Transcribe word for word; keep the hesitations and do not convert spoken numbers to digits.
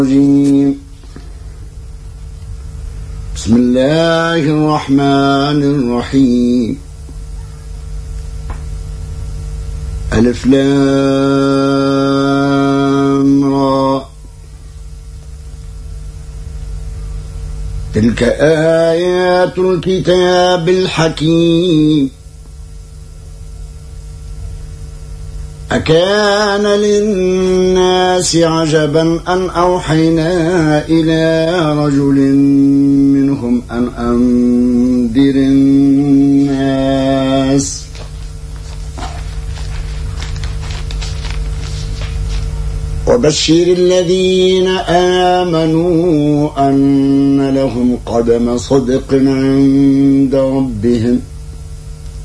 الرجيم. بسم الله الرحمن الرحيم. ألف لام را. تلك آيات الكتاب الحكيم. أكان للناس عجبا أن أوحينا إلى رجل منهم أن أنذر الناس وبشر الذين آمنوا أن لهم قدم صدق عند ربهم